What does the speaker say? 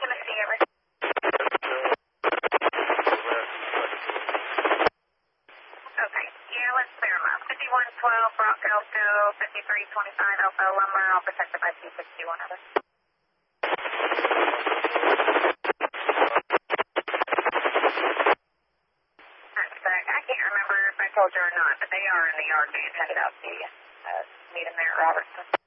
Tennessee, ever. Okay, yeah, let's clear them out. 5112, Brock Alpha, 5325 Alpha Lumber, all protected by C61, over. I can't remember if I told you or not, but they are in the yard being headed out to you. Meet them there at Robertson.